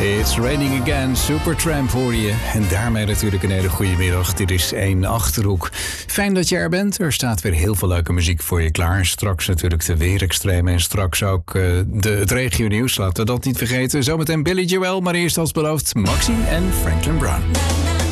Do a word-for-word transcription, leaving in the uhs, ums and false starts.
It's Raining Again, Supertramp hoor je. En daarmee natuurlijk een hele goede middag. Dit is één Achterhoek. Fijn dat je er bent. Er staat weer heel veel leuke muziek voor je klaar. Straks natuurlijk de weerextremen en straks ook uh, de, het regionieuws. Laten we dat niet vergeten. Zometeen Billy Joel, maar eerst als beloofd Maxine en Franklin Brown.